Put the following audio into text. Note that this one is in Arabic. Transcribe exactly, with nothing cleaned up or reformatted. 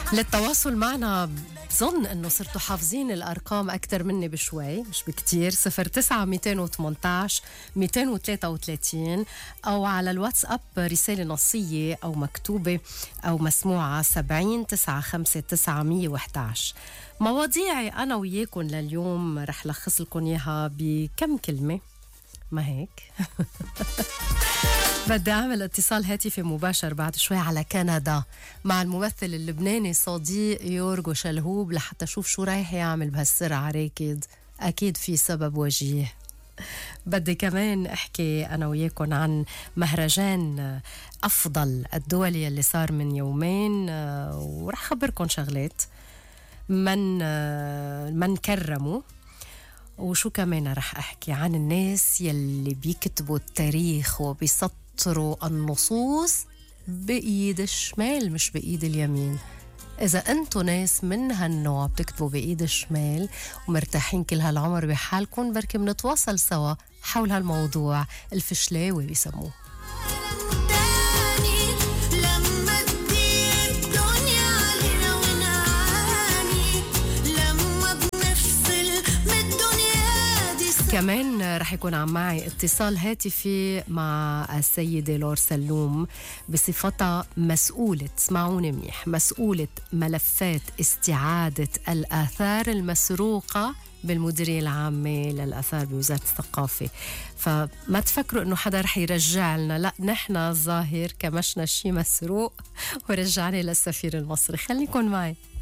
للتواصل معنا بظن انه صرتوا حافظين الارقام اكثر مني بشوي، مش بكتير. صفر تسعة مئتين وثمانية عشر مئتين وثلاثة وثلاثين او على الواتساب رساله نصيه او مكتوبه او مسموعه سبعين تسعة خمسة تسعة مية وإحدى عشر. مواضيعي انا وياكم لليوم رح لخص لكم اياها بكم كلمه، ما هيك؟ بدي أعمل اتصال هاتفي مباشر بعد شوي على كندا مع الممثل اللبناني صديق يورغو شلهوب لحتى أشوف شو رايح يعمل بهالسرعة. راكد أكيد في سبب وجيه. بدي كمان أحكي أنا وياكم عن مهرجان أفضل الدولي اللي صار من يومين، ورح خبركم شغلات من من كرموا. وشو كمان رح أحكي عن الناس يلي بيكتبوا التاريخ وبيسطروا النصوص بإيد الشمال مش بإيد اليمين. إذا أنتوا ناس من هالنوع بتكتبوا بإيد الشمال ومرتاحين كل هالعمر بحالكم، بركي منتواصل سوا حول هالموضوع الفشلاوي بيسموه. كمان رح يكون عم معي اتصال هاتفي مع السيدة لور سلوم بصفتها مسؤولة، اسمعوني منيح، مسؤولة ملفات استعادة الآثار المسروقة بالمديرية العامة للآثار بوزارة الثقافة. فما تفكروا انه حدا رح يرجع لنا، لا، نحن ظاهر كمشنا شي مسروق ورجعني للسفير المصري. خليكن معي.